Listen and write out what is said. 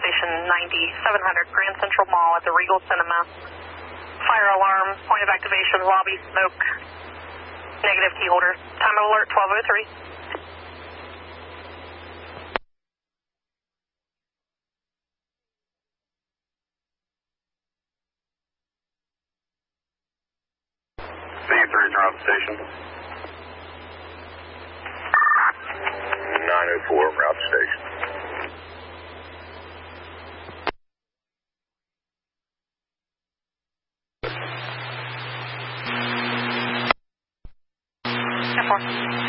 station 9700 Grand Central Mall at the Regal Cinema. Fire alarm, point of activation, lobby, smoke, negative key holder. Time of alert 12:03. C3 around the station. 904 route to station. F4.